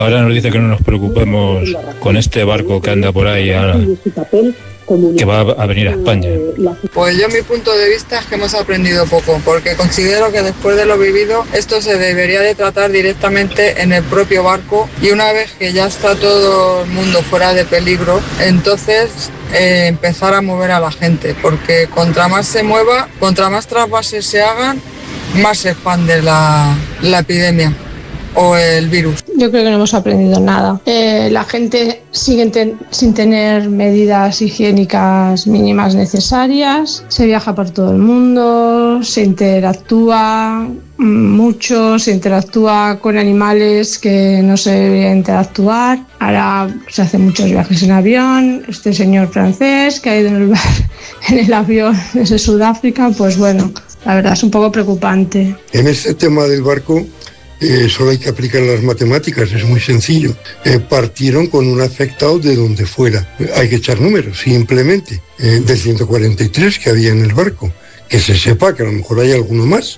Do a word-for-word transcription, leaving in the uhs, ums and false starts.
Ahora nos dice que no nos preocupemos con este barco que anda por ahí ahora, que va a venir a España. Pues yo mi punto de vista es que hemos aprendido poco, porque considero que después de lo vivido esto se debería de tratar directamente en el propio barco, y una vez que ya está todo el mundo fuera de peligro, entonces eh, empezar a mover a la gente, porque contra más se mueva, contra más trasvases se hagan, más se expande la, la epidemia o el virus. Yo creo que no hemos aprendido nada. Eh, la gente sigue ten- sin tener medidas higiénicas mínimas necesarias, se viaja por todo el mundo, se interactúa mucho, se interactúa con animales que no se debería interactuar. Ahora se hacen muchos viajes en avión. Este señor francés que ha ido en el, en el avión desde Sudáfrica, pues bueno, la verdad es un poco preocupante. En este tema del barco, Eh, solo hay que aplicar las matemáticas, es muy sencillo. Eh, partieron con un afectado de donde fuera. Eh, hay que echar números, simplemente. Eh, de ciento cuarenta y tres que había en el barco. Que se sepa que a lo mejor hay alguno más.